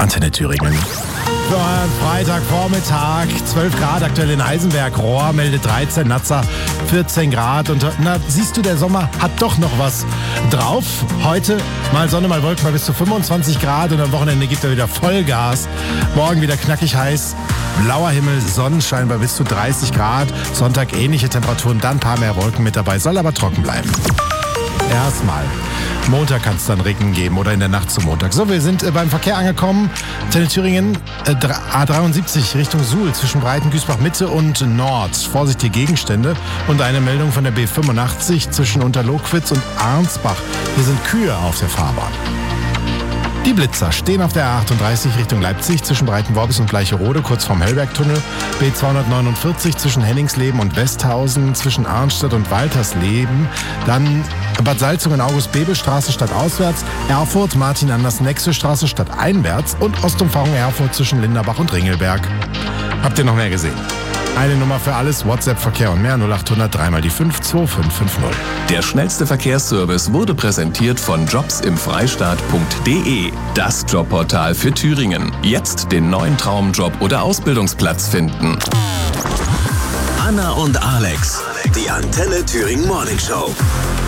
Antenne Thüringen. Für euren Freitagvormittag, 12 Grad aktuell in Eisenberg. Rohr meldet 13, Nazza 14 Grad. Und na, siehst du, der Sommer hat doch noch was drauf. Heute mal Sonne, mal Wolken, mal bis zu 25 Grad. Und am Wochenende gibt er wieder Vollgas. Morgen wieder knackig heiß. Blauer Himmel, Sonnenschein bei bis zu 30 Grad. Sonntag ähnliche Temperaturen, dann ein paar mehr Wolken mit dabei. Soll aber trocken bleiben. Erstmal. Montag kann es dann Regen geben oder in der Nacht zum Montag. So, wir sind beim Verkehr angekommen. Antenne Thüringen, A73 Richtung Suhl zwischen Breiten-Güßbach Mitte und Nord. Vorsichtige Gegenstände und eine Meldung von der B85 zwischen Unterlogwitz und Arnsbach. Hier sind Kühe auf der Fahrbahn. Die Blitzer stehen auf der A38 Richtung Leipzig zwischen Breitenworbis und Bleicherode, kurz vorm Hellbergtunnel. B249 zwischen Henningsleben und Westhausen, zwischen Arnstadt und Waltersleben. Dann Bad Salzungen, August-Bebel-Straße stadtauswärts, Erfurt, Martin-Anders-Nexe-Straße stadteinwärts und Ostumfahrung Erfurt zwischen Linderbach und Ringelberg. Habt ihr noch mehr gesehen? Eine Nummer für alles, WhatsApp, Verkehr und mehr, 0800 3 mal die 5 2550. Der schnellste Verkehrsservice wurde präsentiert von jobsimfreistaat.de. Das Jobportal für Thüringen. Jetzt den neuen Traumjob oder Ausbildungsplatz finden. Anna und Alex, die Antenne Thüringen Morning Show.